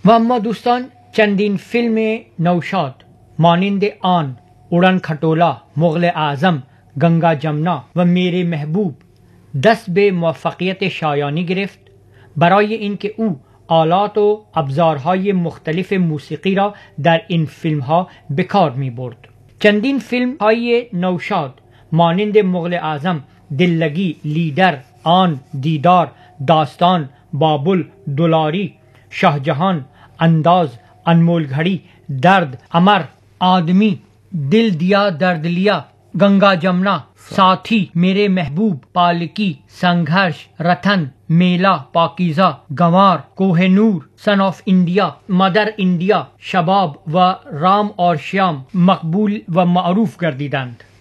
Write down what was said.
و اما دوستان چندین فیلم نوشاد مانند آن، اڑن کھٹولا، مغل اعظم، گنگا جمنا و میرے محبوب دست به موفقیت شایانی گرفت برای اینکه او آلات و ابزارهای مختلف موسیقی را در این فیلمها به کار می برد. چندین فیلم های نوشاد مانند مغل اعظم، دللگی، لیدر، آن، دیدار، داستان، بابل، دلاری، شاهجهان، انداز، انمول گھڑی، درد، امر، آدمی، دل دیا درد لیا، گنگا جمنا، ساتھی، میرے محبوب، پالکی، سنگھرش، رتن، میلا، پاکیزہ، گنوار، کوہ نور، سن آف انڈیا، مدر انڈیا، شباب و رام اور شیام مقبول و معروف گردیدند.